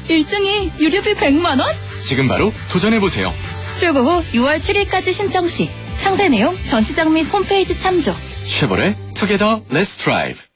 일등이 유류비 100만 원? 지금 바로 도전해보세요. 출고 후 6월 7일까지 신청 시 상세 내용 전시장 및 홈페이지 참조. 쉐보레 투게더 렛츠 드라이브.